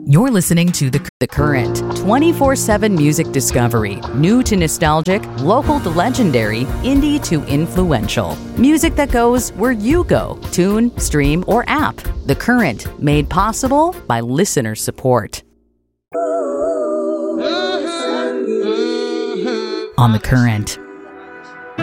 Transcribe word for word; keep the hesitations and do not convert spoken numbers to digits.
You're listening to The, the Current, twenty-four seven music discovery. New to nostalgic, local to legendary, indie to influential. Music that goes where you go. Tune, stream, or app. The Current, made possible by listener support. On The Current.